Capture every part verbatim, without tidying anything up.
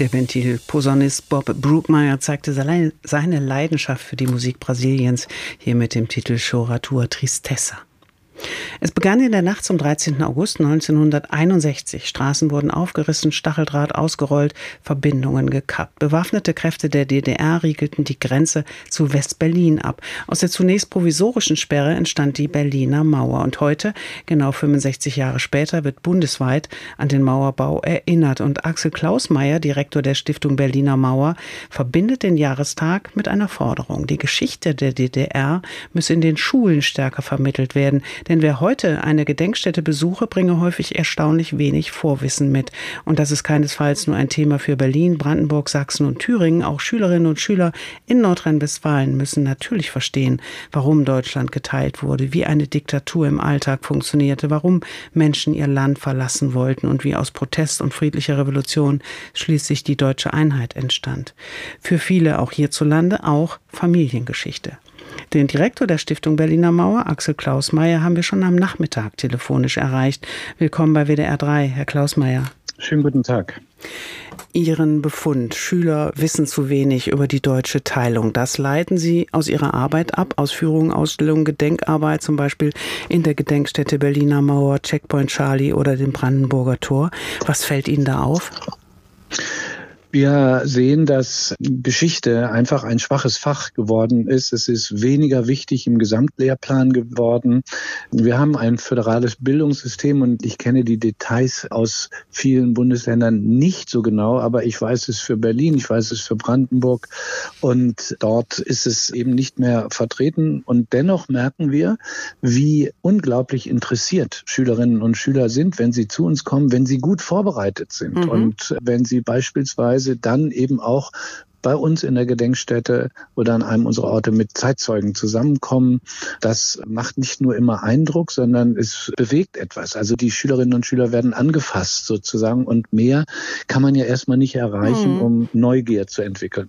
Der Ventil-Posaunist Bob Brookmeyer zeigte seine Leidenschaft für die Musik Brasiliens hier mit dem Titel Chora tua tristeza. Es begann in der Nacht zum dreizehnten August neunzehnhunderteinundsechzig. Straßen wurden aufgerissen, Stacheldraht ausgerollt, Verbindungen gekappt. Bewaffnete Kräfte der D D R riegelten die Grenze zu West-Berlin ab. Aus der zunächst provisorischen Sperre entstand die Berliner Mauer. Und heute, genau fünfundsechzig Jahre später, wird bundesweit an den Mauerbau erinnert. Und Axel Klausmeier, Direktor der Stiftung Berliner Mauer, verbindet den Jahrestag mit einer Forderung. Die Geschichte der D D R müsse in den Schulen stärker vermittelt werden. Denn wer heute eine Gedenkstätte besuche, bringe häufig erstaunlich wenig Vorwissen mit. Und das ist keinesfalls nur ein Thema für Berlin, Brandenburg, Sachsen und Thüringen. Auch Schülerinnen und Schüler in Nordrhein-Westfalen müssen natürlich verstehen, warum Deutschland geteilt wurde, wie eine Diktatur im Alltag funktionierte, warum Menschen ihr Land verlassen wollten und wie aus Protest und friedlicher Revolution schließlich die deutsche Einheit entstand. Für viele auch hierzulande auch Familiengeschichte. Den Direktor der Stiftung Berliner Mauer, Axel Klausmeier, haben wir schon am Nachmittag telefonisch erreicht. Willkommen bei W D R drei, Herr Klausmeier. Schönen guten Tag. Ihren Befund, Schüler wissen zu wenig über die deutsche Teilung. Das leiten Sie aus Ihrer Arbeit ab, aus Führungen, Ausstellungen, Gedenkarbeit, zum Beispiel in der Gedenkstätte Berliner Mauer, Checkpoint Charlie oder dem Brandenburger Tor. Was fällt Ihnen da auf? Wir sehen, dass Geschichte einfach ein schwaches Fach geworden ist. Es ist weniger wichtig im Gesamtlehrplan geworden. Wir haben ein föderales Bildungssystem und ich kenne die Details aus vielen Bundesländern nicht so genau, aber ich weiß es für Berlin, ich weiß es für Brandenburg und dort ist es eben nicht mehr vertreten. Und dennoch merken wir, wie unglaublich interessiert Schülerinnen und Schüler sind, wenn sie zu uns kommen, wenn sie gut vorbereitet sind mhm. und wenn sie beispielsweise dann eben auch bei uns in der Gedenkstätte oder an einem unserer Orte mit Zeitzeugen zusammenkommen. Das macht nicht nur immer Eindruck, sondern es bewegt etwas. Also die Schülerinnen und Schüler werden angefasst sozusagen und mehr kann man ja erstmal nicht erreichen, mhm. um Neugier zu entwickeln.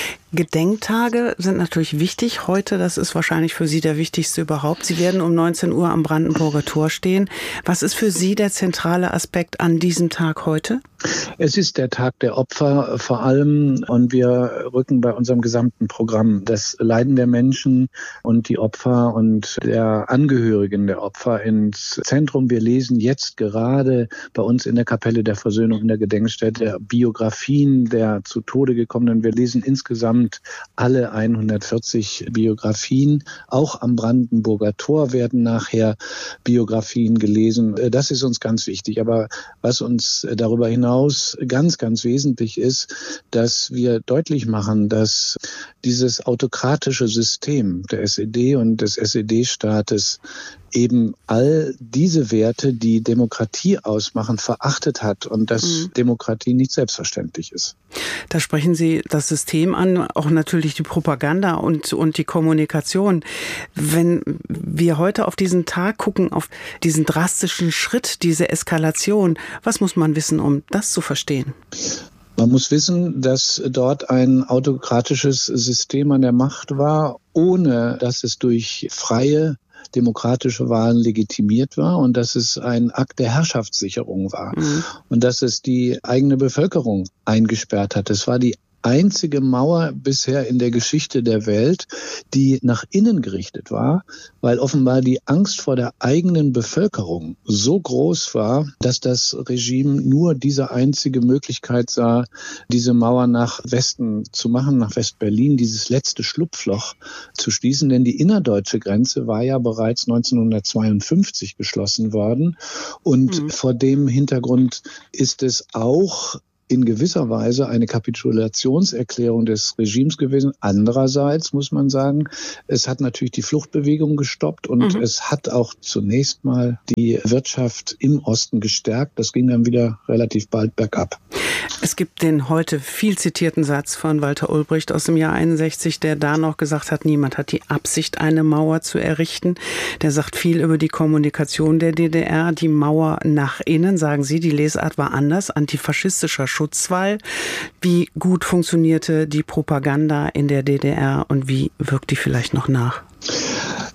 Gedenktage sind natürlich wichtig. Heute, das ist wahrscheinlich für Sie der wichtigste überhaupt. Sie werden um neunzehn Uhr am Brandenburger Tor stehen. Was ist für Sie der zentrale Aspekt an diesem Tag heute? Es ist der Tag der Opfer vor allem und wir rücken bei unserem gesamten Programm das Leiden der Menschen und die Opfer und der Angehörigen der Opfer ins Zentrum. Wir lesen jetzt gerade bei uns in der Kapelle der Versöhnung in der Gedenkstätte Biografien der zu Tode gekommenen. Wir lesen insgesamt alle hundertvierzig Biografien. Auch am Brandenburger Tor werden nachher Biografien gelesen. Das ist uns ganz wichtig. Aber was uns darüber hinaus ganz, ganz wesentlich ist, dass wir deutlich machen, dass dieses autokratische System der S E D und des S E D-Staates eben all diese Werte, die Demokratie ausmachen, verachtet hat und dass mhm. Demokratie nicht selbstverständlich ist. Da sprechen Sie das System an, auch natürlich die Propaganda und, und die Kommunikation. Wenn wir heute auf diesen Tag gucken, auf diesen drastischen Schritt, diese Eskalation, was muss man wissen, um das zu verstehen? Man muss wissen, dass dort ein autokratisches System an der Macht war, ohne dass es durch freie demokratische Wahlen legitimiert war und dass es ein Akt der Herrschaftssicherung war mhm. und dass es die eigene Bevölkerung eingesperrt hat. Es war die einzige Mauer bisher in der Geschichte der Welt, die nach innen gerichtet war, weil offenbar die Angst vor der eigenen Bevölkerung so groß war, dass das Regime nur diese einzige Möglichkeit sah, diese Mauer nach Westen zu machen, nach West-Berlin, dieses letzte Schlupfloch zu schließen. Denn die innerdeutsche Grenze war ja bereits neunzehnhundertzweiundfünfzig geschlossen worden. Und mhm. vor dem Hintergrund ist es auch in gewisser Weise eine Kapitulationserklärung des Regimes gewesen. Andererseits muss man sagen, es hat natürlich die Fluchtbewegung gestoppt und mhm. es hat auch zunächst mal die Wirtschaft im Osten gestärkt. Das ging dann wieder relativ bald bergab. Es gibt den heute viel zitierten Satz von Walter Ulbricht aus dem Jahr einundsechzig, der da noch gesagt hat, niemand hat die Absicht, eine Mauer zu errichten. Der sagt viel über die Kommunikation der D D R. Die Mauer nach innen, sagen Sie, die Lesart war anders, antifaschistischer Schutzwall. Wie gut funktionierte die Propaganda in der D D R und wie wirkt die vielleicht noch nach?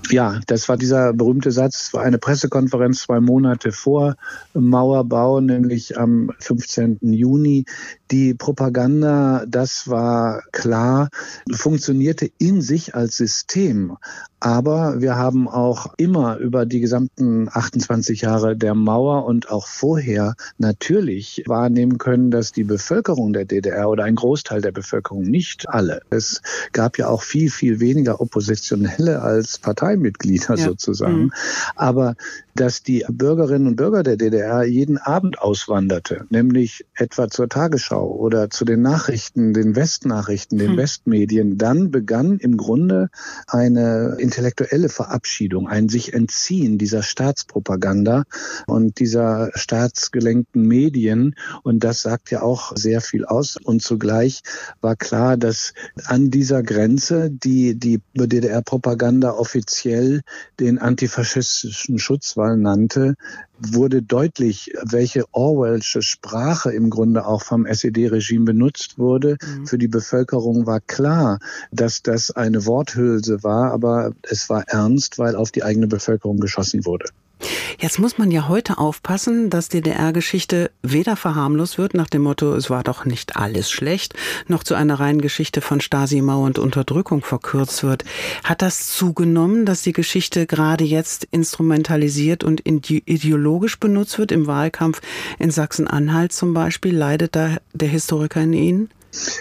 Ja, das war dieser berühmte Satz, es war eine Pressekonferenz zwei Monate vor Mauerbau, nämlich am fünfzehnten Juni. Die Propaganda, das war klar, funktionierte in sich als System. Aber wir haben auch immer über die gesamten achtundzwanzig Jahre der Mauer und auch vorher natürlich wahrnehmen können, dass die Bevölkerung der D D R oder ein Großteil der Bevölkerung, nicht alle, es gab ja auch viel, viel weniger Oppositionelle als Parteimitglieder ja. sozusagen, mhm. aber dass die Bürgerinnen und Bürger der D D R jeden Abend auswanderte, nämlich etwa zur Tagesschau oder zu den Nachrichten, den Westnachrichten, den mhm. Westmedien, dann begann im Grunde eine intellektuelle Verabschiedung, ein sich entziehen dieser Staatspropaganda und dieser staatsgelenkten Medien. Und das sagt ja auch sehr viel aus. Und zugleich war klar, dass an dieser Grenze, die die D D R-Propaganda offiziell den antifaschistischen Schutzwall nannte, wurde deutlich, welche Orwellsche Sprache im Grunde auch vom S E D-Regime benutzt wurde. Mhm. Für die Bevölkerung war klar, dass das eine Worthülse war, aber es war ernst, weil auf die eigene Bevölkerung geschossen wurde. Jetzt muss man ja heute aufpassen, dass D D R-Geschichte weder verharmlost wird nach dem Motto, es war doch nicht alles schlecht, noch zu einer reinen Geschichte von Stasi-Mauer und Unterdrückung verkürzt wird. Hat das zugenommen, dass die Geschichte gerade jetzt instrumentalisiert und ideologisch benutzt wird im Wahlkampf in Sachsen-Anhalt zum Beispiel? Leidet da der Historiker in Ihnen?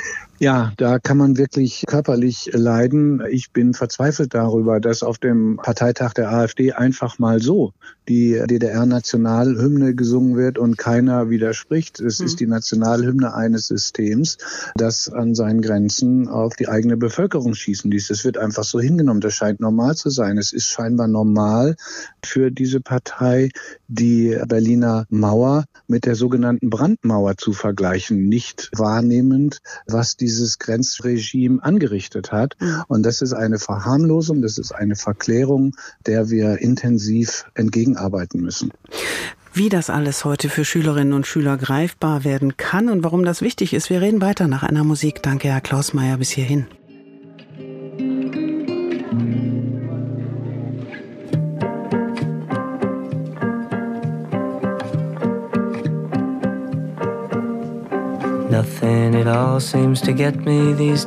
Ja, da kann man wirklich körperlich leiden. Ich bin verzweifelt darüber, dass auf dem Parteitag der AfD einfach mal so die D D R-Nationalhymne gesungen wird und keiner widerspricht. Es mhm. ist die Nationalhymne eines Systems, das an seinen Grenzen auf die eigene Bevölkerung schießen ließ. Das wird einfach so hingenommen. Das scheint normal zu sein. Es ist scheinbar normal für diese Partei, die Berliner Mauer mit der sogenannten Brandmauer zu vergleichen, nicht wahrnehmend, was dieses Grenzregime angerichtet hat. Mhm. Und das ist eine Verharmlosung, das ist eine Verklärung, der wir intensiv entgegenarbeiten müssen. Wie das alles heute für Schülerinnen und Schüler greifbar werden kann und warum das wichtig ist, wir reden weiter nach einer Musik. Danke, Herr Klausmeier, bis hierhin. Nothing at all seems to get me these